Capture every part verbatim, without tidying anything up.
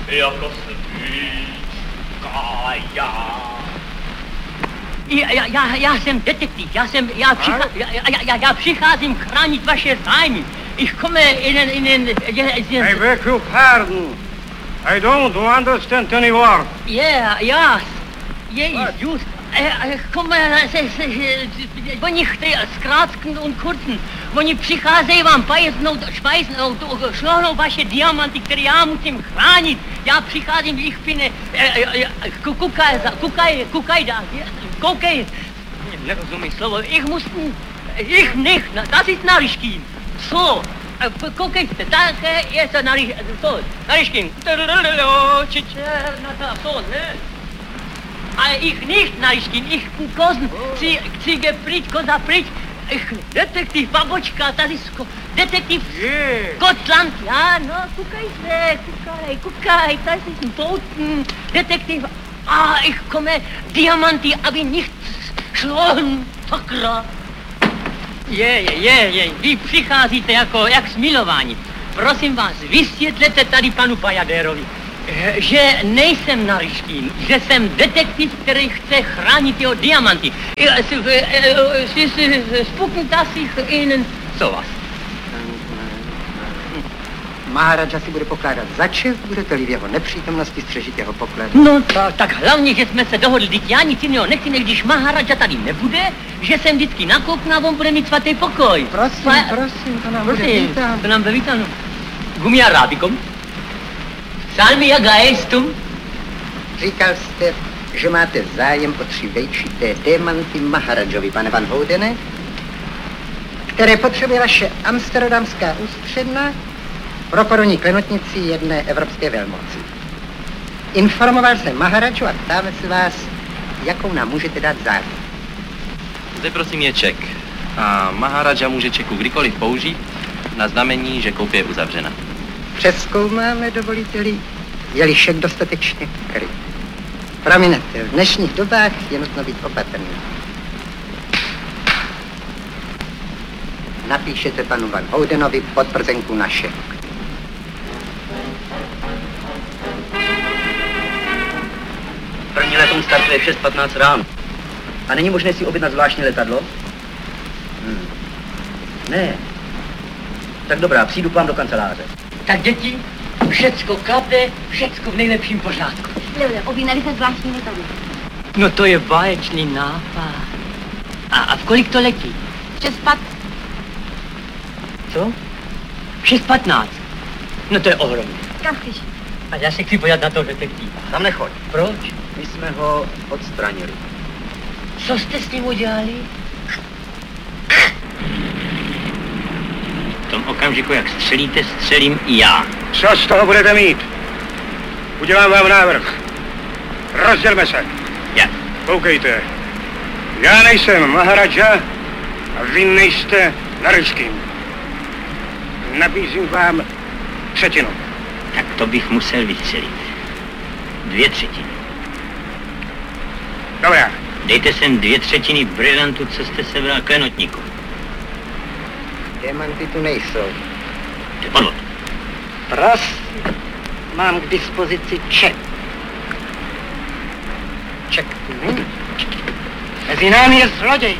jako se týká já. Já, já, já jsem detektiv, já jsem, já, přichá, já, já, já přicházím chránit vaše zájmy. Ich komme in en, in en, I beg your pardon. I don't understand any word. Yeah, yes, yes, just. Ich komme, oni chtějí zkrátknout und kurzen. Oni přicházejí vám pajeznout, špajznout, šlohnout vaše diamanty, které já musím chránit. Já přicházím, ich pine, kukaj, kukaj, kukaj, koukej. Nerozumím slovo, ich musím, ich nicht, das ist Nariškin. So, koukejte, tak je to Nariškin. Čečernata, so, ne? Ale ich nicht Nariškin, ich Kozen, Ziege pryč, koza pryč. Ich, detektiv, babočka, tady sko, detektiv Skotland, ja, no, kukaj se, kukaj, kukaj, tady sind Toten, detektiv, ah, ich komme, Diamanty, aby nichts schlossen, takra. Je, je, je, je, vy přicházíte jako, jak smilování. Prosím vás, vysvětlete tady panu Pajadérovi, že nejsem Nariškin, že jsem detektiv, který chce chránit jeho diamanty. Spuknit sich ihnen sowas. Maharaja si bude pokládat za čest, budete-li v jeho nepřítomnosti střežit jeho pokladu. No tak, tak hlavně, že jsme se dohodli, teď já nic jiného nechci, než když Maharaja tady nebude, že jsem vždycky nakouknu a on bude mít svatý pokoj. Prosím, Pa... prosím, to nám prosím, bude vítáno. To nám bude vítáno. Gumia rádikom. Salmia gaestum. Říkal jste, že máte zájem o tři vejčité diamanty Maharajovi, pane Van Houdene, které potřebuje vaše amsterdamská ústředna pro korunní klenotnici jedné evropské velmoci. Informoval jsem Maharaju a ptáme se vás, jakou nám můžete dát záruku. Zde prosím je ček. A Maharaja může čeku kdykoliv použít na znamení, že koupě je uzavřena. Přezkoumáme, dovolíte-li, je-li šek dostatečně kryt. Promiňte, v dnešních dobách je nutno být opatrný. Napíšete panu Van Houdenovi potvrzenku na šek. První letům startuje v šest patnáct ráno. A není možné si objednat zvláštní letadlo? Hmm. Ne. Tak dobrá, přijdu k vám do kanceláře. Tak děti, všecko klape, všecko v nejlepším pořádku. Lele, objednali se zvláštní letadlo. No to je báječný nápad. A, a v kolik to letí? Šest pat. Co? šest patnáct. No to je ohromné. Kam chceš? A já se chci podívat na toho detektiva. Tam nechoď. Proč? My jsme ho odstranili. Co jste s ním udělali? V tom okamžiku, jak střelíte, střelím i já. Co z toho budete mít? Udělám vám návrh. Rozdělme se. Jak? Koukejte. Já nejsem Maharaja a vy nejste Nariškin. Nabízím vám třetinu. Tak to bych musel vystřelit. Dvě třetiny. Dobrá. Dejte sem dvě třetiny brilantů, co jste sebral klenotníku. Diamanty tu nejsou. To je podvod. Prosím, mám k dispozici ček. Ček tu není. Mezi námi je zloděj.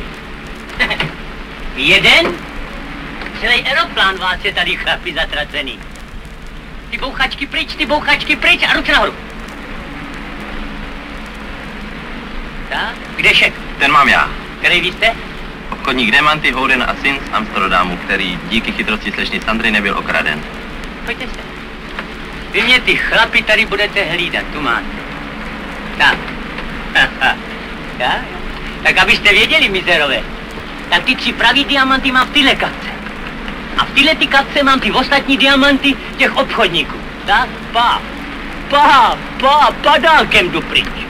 Jeden? Celý aeroplán vás je tady, chlapi, zatracený. Ty bouchačky pryč, ty bouchačky pryč a ruce nahoru. Tak, kde šek? Ten mám já. Který vy jste? Obchodník Diamanty, Houden a syn z Amsterdamu, který díky chytrosti slečny Sandry nebyl okraden. Pojďte se. Vy mě ty chlapi tady budete hlídat, tu máte. Tak. Ja, ja. Tak abyste věděli, mizerové, tak ty tři pravý diamanty mám v tyhle kapce. A v tyhle ty kapce mám ty ostatní diamanty těch obchodníků. Tak, pa, pa, pa, padálkem jdu pryč.